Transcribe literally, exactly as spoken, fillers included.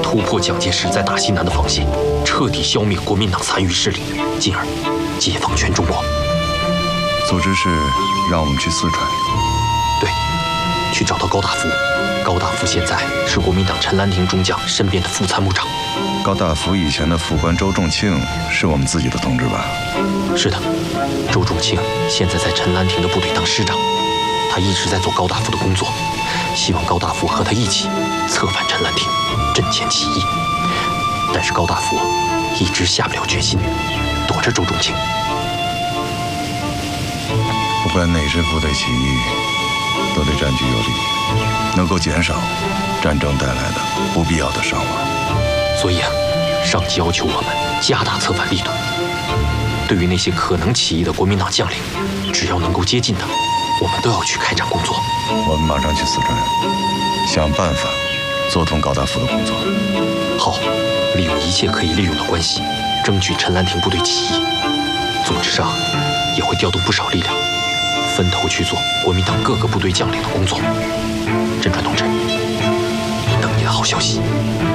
突破蒋介石在大西南的防线，彻底消灭国民党残余势力，进而解放全中国。 组织是让我们去四川。 对，去找到高大福。高大福现在是国民党陈兰亭中将身边的副参谋长。 高大福以前的副官周仲庆是我们自己的同志吧？ 是的，周仲庆现在在陈兰亭的部队当师长，他一直在做高大福的工作，希望高大福和他一起策反陈兰亭，阵前起义。但是高大福一直下不了决心，躲着周仲庆。 不管哪支部队起义，都对战局有利，能够减少战争带来的不必要的伤亡。 所以啊，上级要求我们加大策反力度。对于那些可能起义的国民党将领，只要能够接近他，我们都要去开展工作。 我们马上去四川，想办法做通高大福的工作。 好，利用一切可以利用的关系，争取陈兰亭部队起义。组织上也会调动不少力量，分头去做国民党各个部队将领的工作。镇川同志，等你的好消息。